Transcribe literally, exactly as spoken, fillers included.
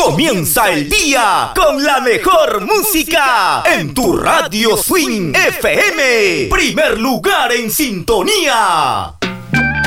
Comienza el día con la mejor música en tu Radio Swing F M. Primer lugar en sintonía.